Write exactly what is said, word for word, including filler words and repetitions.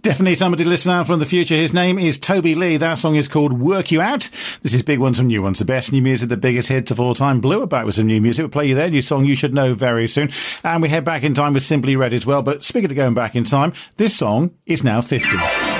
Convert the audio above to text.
Definitely somebody to listen out from the future. His name is Toby Lee. That song is called Work You Out. This is Big Ones from New Ones, the best new music, the biggest hits of all time. Blue are back with some new music. We'll play you their new song you should know very soon. And we head back in time with Simply Red as well. But speaking of going back in time, this song is now fifty.